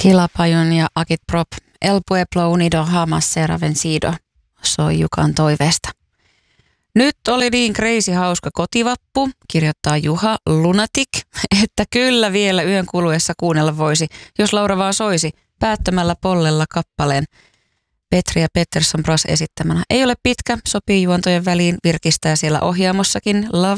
Kilapajun ja Agit Prop. El Pueblo Unido Hamas Serra Vencido soi Jukan toiveesta. Nyt oli niin crazy hauska kotivappu, kirjoittaa Juha Lunatic, että kyllä vielä yön kuluessa kuunnella voisi, jos Laura vaan soisi päättömällä pollella kappaleen. Petri ja Pettersson Bros esittämänä. Ei ole pitkä, sopii juontojen väliin, virkistää siellä ohjaamossakin. Love